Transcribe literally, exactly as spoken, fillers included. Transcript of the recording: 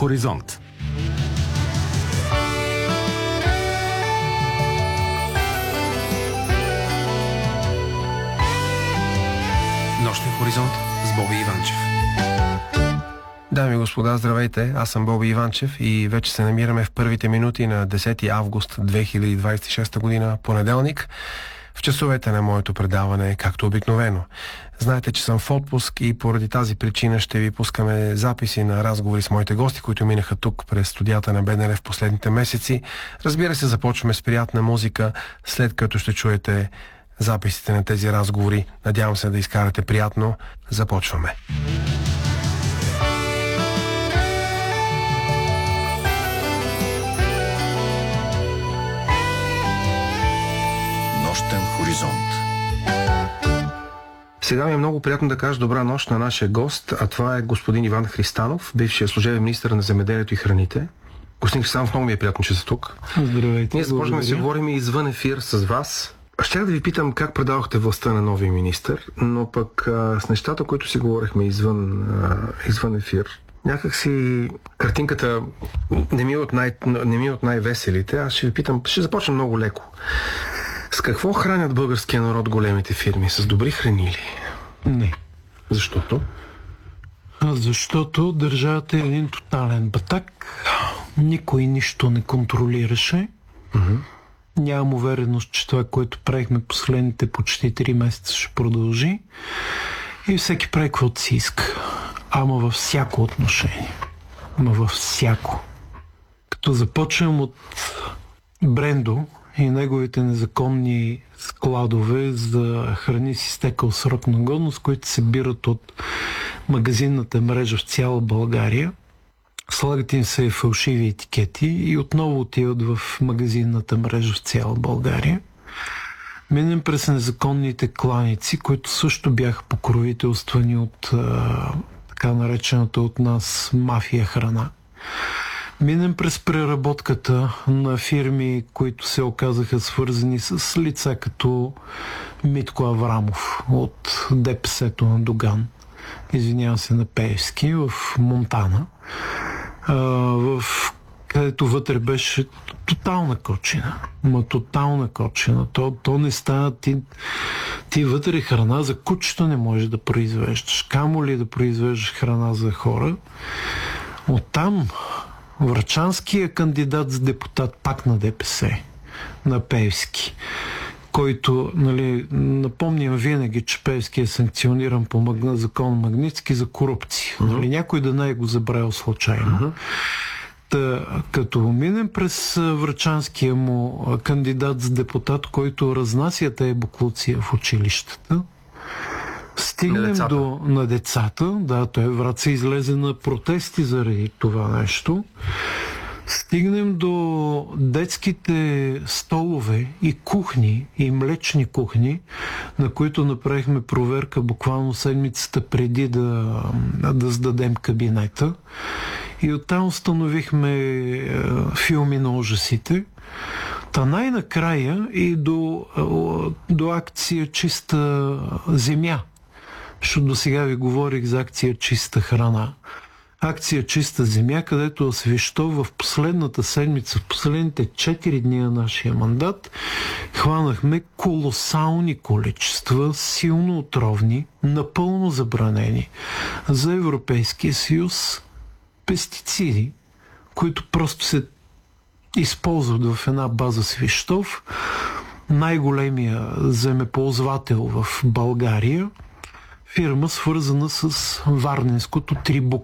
хоризонт. Нощен хоризонт с Боби Иванчев. Дами и господа, здравейте! Аз съм Боби Иванчев и вече се намираме в първите минути на десети август две хиляди двадесет и шеста година, понеделник, в часовете на моето предаване, както обикновено. Знаете, че съм в отпуск и поради тази причина ще ви пускаме записи на разговори с моите гости, които минаха тук през студията на Б Н Р в последните месеци. Разбира се, започваме с приятна музика, след като ще чуете записите на тези разговори. Надявам се да изкарате приятно. Започваме. Нощен хоризонт. Сега ми е много приятно да кажа добра нощ на нашия гост, а това е господин Иван Христанов, бившия служебен министър на земеделието и храните. Господин Христанов, много ми е приятно, че сте тук. Здравейте. Ние започваме да си говорим и извън ефир с вас. Щях да ви питам как предавахте властта на новия министър, но пък а, с нещата, които си говорихме извън, а, извън ефир, някак си картинката не ми е от, най, не ми е от най-веселите. Аз ще ви питам, ще започна много леко. С какво хранят българския народ големите фирми? С добри храни ли? Не. Защото? Защото държавата е един тотален батак. Никой нищо не контролираше. Uh-huh. Нямам увереност, че това, което правихме последните почти три месеца, ще продължи. И всеки прави каквото си иска. Ама във всяко отношение. Ама във всяко. Като започнем от Брендо и неговите незаконни складове за храни с изтекъл срок на годност, които се бират от магазинната мрежа в цяла България. Слагат им се фалшиви етикети и отново отиват в магазинната мрежа в цяла България. Минем през незаконните кланици, които също бяха покровителствани от а, така наречената от нас мафия храна. Минем през преработката на фирми, които се оказаха свързани с лица като Митко Аврамов от Д П С-то на Доган. Извинявам се, на Пеевски, в Монтана. А, в където вътре беше тотална кочина. Ма тотална кочина. То, то не става. Ти, ти вътре храна за кучето не можеш да произвеждаш. Камо ли да произвеждаш храна за хора? Оттам врачанския кандидат за депутат пак на Д П С, на Пеевски, който, нали, напомням винаги, че Пеевски е санкциониран по магна, закон Магнитски за корупция. Uh-huh. Нали, някой да не е го забравил случайно. Uh-huh. Та, като минем през врачанския му кандидат за депутат, който разнася тези буклуци в училищата, стигнем на децата. до на децата. Да, той Враца излезе на протести заради това нещо. Стигнем до детските столове и кухни, и млечни кухни, на които направихме проверка буквално седмицата преди да, да сдадем кабинета. И оттам установихме е, филми на ужасите. Та най-накрая и до, до акция Чиста земя. Защото до сега ви говорих за акция Чиста храна. Акция Чиста земя, където Свищов в последната седмица, в последните четири дни на нашия мандат, хванахме колосални количества, силно отровни, напълно забранени за Европейския съюз пестициди, които просто се използват в една база Свищов, най-големия земеползвател в България, фирма свързана с Варненското три букви.